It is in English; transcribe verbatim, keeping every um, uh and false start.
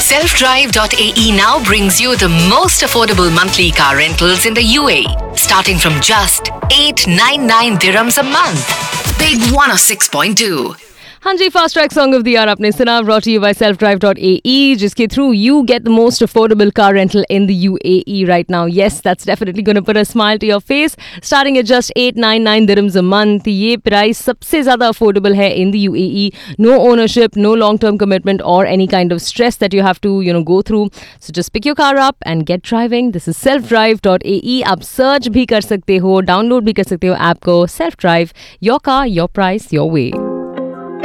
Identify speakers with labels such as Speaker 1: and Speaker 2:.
Speaker 1: self drive dot a e now brings you the most affordable monthly car rentals in the U A E, starting from just eight hundred ninety-nine dirhams a month. Big one oh six point two.
Speaker 2: हाँ जी, fast track song of the year आपने सुना, brought to you by self drive dot a e, जिसके through you get the most affordable car rental in the U A E right now. Yes, that's definitely going to put a smile to your face. Starting at just eight hundred ninety-nine dirhams a month. ये price सबसे ज़्यादा affordable है in the U A E. No ownership, no long-term commitment or any kind of stress that you have to, you know, go through. So just pick your car up and get driving. This is self drive dot a e. आप search भी कर सकते हो, download भी कर सकते हो app को. Self Drive, your car, your price, your way.